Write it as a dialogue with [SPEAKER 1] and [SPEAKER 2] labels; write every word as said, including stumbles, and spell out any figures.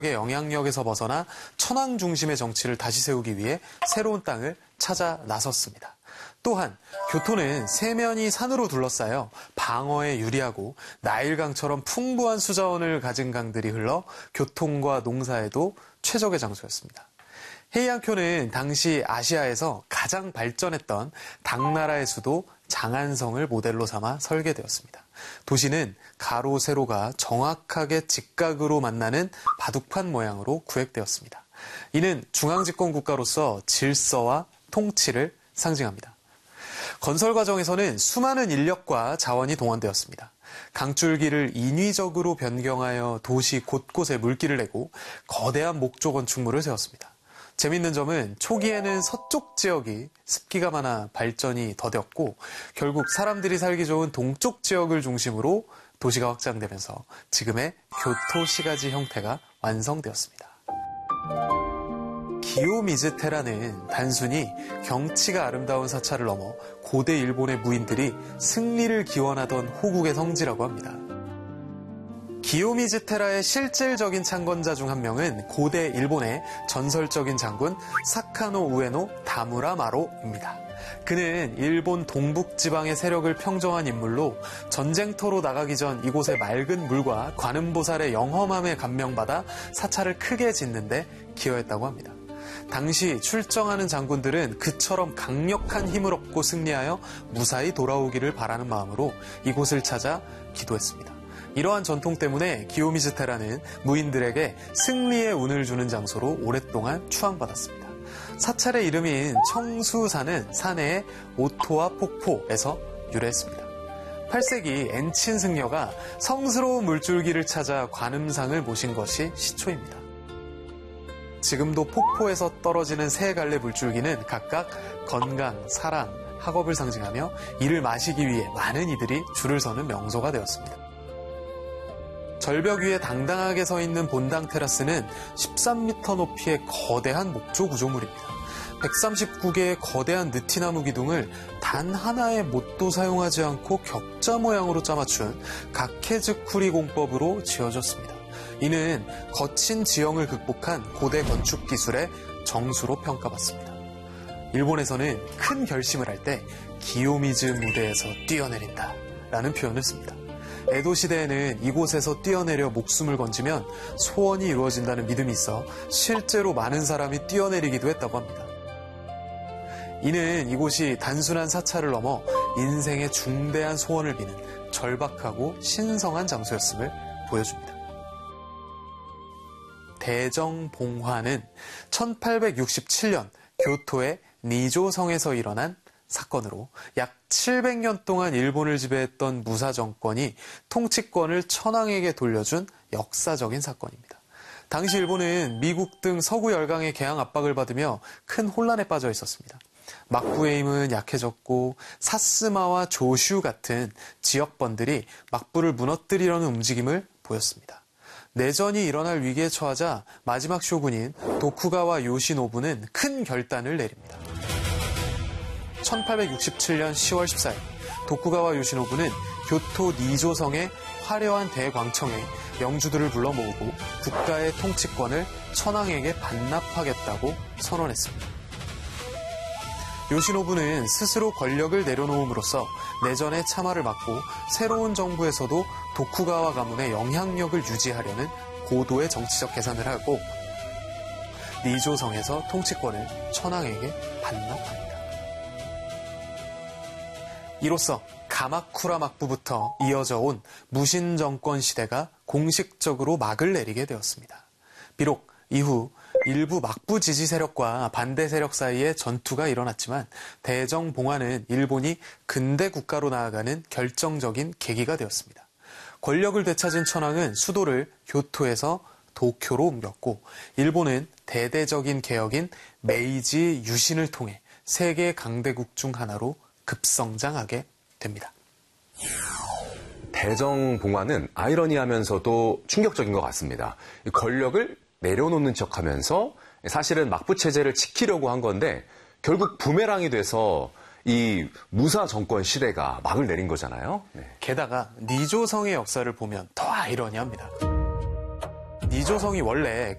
[SPEAKER 1] 영향력에서 벗어나 천황 중심의 정치를 다시 세우기 위해 새로운 땅을 찾아 나섰습니다. 또한 교토는 세면이 산으로 둘러싸여 방어에 유리하고 나일강처럼 풍부한 수자원을 가진 강들이 흘러 교통과 농사에도 최적의 장소였습니다. 헤이안쿄는 당시 아시아에서 가장 발전했던 당나라의 수도 장안성을 모델로 삼아 설계되었습니다. 도시는 가로, 세로가 정확하게 직각으로 만나는 바둑판 모양으로 구획되었습니다. 이는 중앙집권 국가로서 질서와 통치를 상징합니다. 건설 과정에서는 수많은 인력과 자원이 동원되었습니다. 강줄기를 인위적으로 변경하여 도시 곳곳에 물길을 내고 거대한 목조 건축물을 세웠습니다. 재밌는 점은 초기에는 서쪽 지역이 습기가 많아 발전이 더뎠고 결국 사람들이 살기 좋은 동쪽 지역을 중심으로 도시가 확장되면서 지금의 교토시가지 형태가 완성되었습니다. 기요미즈테라는 단순히 경치가 아름다운 사찰을 넘어 고대 일본의 무인들이 승리를 기원하던 호국의 성지라고 합니다. 기요미즈테라의 실질적인 창건자 중 한 명은 고대 일본의 전설적인 장군 사카노 우에노 다무라 마로입니다. 그는 일본 동북지방의 세력을 평정한 인물로 전쟁터로 나가기 전 이곳의 맑은 물과 관음보살의 영험함에 감명받아 사찰을 크게 짓는데 기여했다고 합니다. 당시 출정하는 장군들은 그처럼 강력한 힘을 얻고 승리하여 무사히 돌아오기를 바라는 마음으로 이곳을 찾아 기도했습니다. 이러한 전통 때문에 기요미즈테라는 무인들에게 승리의 운을 주는 장소로 오랫동안 추앙받았습니다. 사찰의 이름인 청수산은 산해의 오토와 폭포에서 유래했습니다. 팔 세기 엔친 승려가 성스러운 물줄기를 찾아 관음상을 모신 것이 시초입니다. 지금도 폭포에서 떨어지는 세 갈래 물줄기는 각각 건강, 사랑, 학업을 상징하며 이를 마시기 위해 많은 이들이 줄을 서는 명소가 되었습니다. 절벽 위에 당당하게 서 있는 본당 테라스는 십삼 미터 높이의 거대한 목조 구조물입니다. 백삼십구 개의 거대한 느티나무 기둥을 단 하나의 못도 사용하지 않고 격자 모양으로 짜맞춘 가케즈쿠리 공법으로 지어졌습니다. 이는 거친 지형을 극복한 고대 건축 기술의 정수로 평가받습니다. 일본에서는 큰 결심을 할 때 기요미즈 무대에서 뛰어내린다 라는 표현을 씁니다. 에도 시대에는 이곳에서 뛰어내려 목숨을 건지면 소원이 이루어진다는 믿음이 있어 실제로 많은 사람이 뛰어내리기도 했다고 합니다. 이는 이곳이 단순한 사찰을 넘어 인생의 중대한 소원을 비는 절박하고 신성한 장소였음을 보여줍니다. 대정봉화는 천팔백육십칠 년 교토의 니조성에서 일어난 사건으로 약 칠백 년 동안 일본을 지배했던 무사 정권이 통치권을 천황에게 돌려준 역사적인 사건입니다. 당시 일본은 미국 등 서구 열강의 개항 압박을 받으며 큰 혼란에 빠져 있었습니다. 막부의 힘은 약해졌고 사스마와 조슈 같은 지역번들이 막부를 무너뜨리려는 움직임을 보였습니다. 내전이 일어날 위기에 처하자 마지막 쇼군인 도쿠가와 요시노부는 큰 결단을 내립니다. 천팔백육십칠 년 시월 십사일 도쿠가와 요시노부는 교토 니조성의 화려한 대광청에 영주들을 불러 모으고 국가의 통치권을 천황에게 반납하겠다고 선언했습니다. 요시노부는 스스로 권력을 내려놓음으로써 내전의 참화를 막고 새로운 정부에서도 도쿠가와 가문의 영향력을 유지하려는 고도의 정치적 계산을 하고 니조성에서 통치권을 천황에게 반납합니다. 이로써 가마쿠라 막부부터 이어져 온 무신 정권 시대가 공식적으로 막을 내리게 되었습니다. 비록 이후 일부 막부 지지 세력과 반대 세력 사이에 전투가 일어났지만 대정봉화는 일본이 근대 국가로 나아가는 결정적인 계기가 되었습니다. 권력을 되찾은 천황은 수도를 교토에서 도쿄로 옮겼고 일본은 대대적인 개혁인 메이지 유신을 통해 세계 강대국 중 하나로 급성장하게 됩니다.
[SPEAKER 2] 대정봉화는 아이러니하면서도 충격적인 것 같습니다. 권력을 내려놓는 척하면서 사실은 막부 체제를 지키려고 한 건데 결국 부메랑이 돼서 이 무사 정권 시대가 막을 내린 거잖아요. 네.
[SPEAKER 1] 게다가 니조성의 역사를 보면 더 아이러니합니다. 니조성이 원래